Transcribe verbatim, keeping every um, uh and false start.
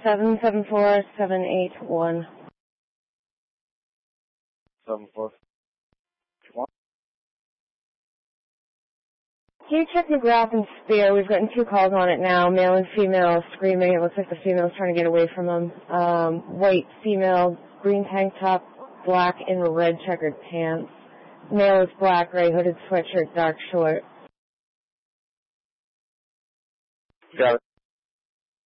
seven seven four seven eight one. Seven four one. Can you check McGrath and Spear? We've gotten two calls on it now. Male and female screaming. It looks like the female's trying to get away from them. Um, white female, green tank top, black and red checkered pants. Male is black, gray hooded sweatshirt, dark short. Got it.